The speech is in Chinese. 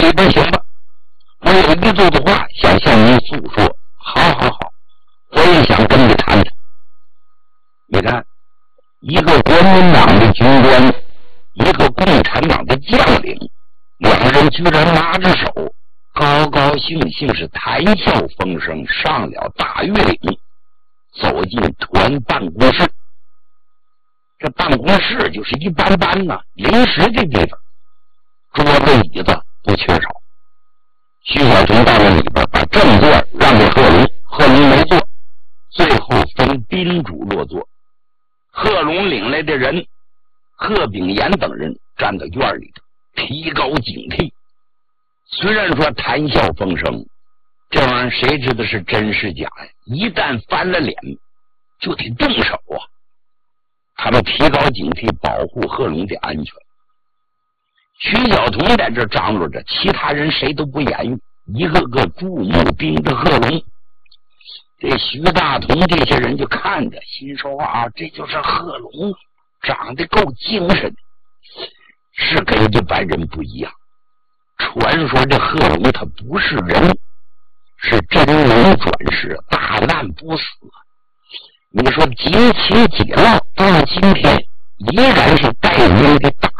里边行吧，我有一肚子话想向您诉说。好，我也想跟你谈谈。你看，一个国民党的军官，一个共产党的将领，两人居然拿着手，高高兴兴是谈笑风生，上了大月岭，走进团办公室。这办公室就是一般般呢，临时的地方，桌子椅子不缺少。徐小平到了里边，把正座让给贺龙，贺龙没坐，最后分宾主落座。贺龙领来的人，贺炳炎等人站到院里头，提高警惕。虽然说谈笑风生，这玩意儿谁知道是真是假呀？一旦翻了脸，就得动手啊！他们提高警惕，保护贺龙的安全。徐小彤在这张罗着，其他人谁都不言语，一个个注目盯着贺龙。这徐大同这些人就看着，心说啊，这就是贺龙，长得够精神，是跟一般人不一样。传说这贺龙他不是人，是真龙转世，大难不死。你说几起几落，到了今天依然是待命的大